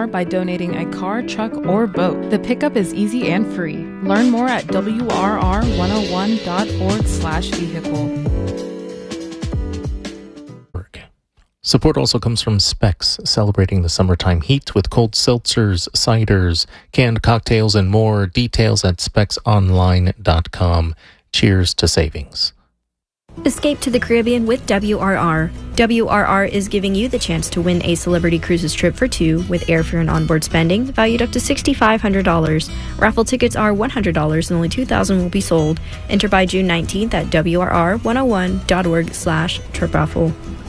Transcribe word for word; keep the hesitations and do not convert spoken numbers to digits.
R by donating a car, truck, or boat. The pickup is easy and free. Learn more at W R R one oh one dot org slash vehicle. Support also comes from Specs, celebrating the summertime heat with cold seltzers, ciders, canned cocktails, and more. Details at specs online dot com. Cheers to savings. Escape to the Caribbean with W R R. W R R is giving you the chance to win a Celebrity Cruises trip for two with airfare and onboard spending valued up to six thousand five hundred dollars. Raffle tickets are one hundred dollars and only two thousand will be sold. Enter by June nineteenth at W R R one oh one dot org slash trip raffle.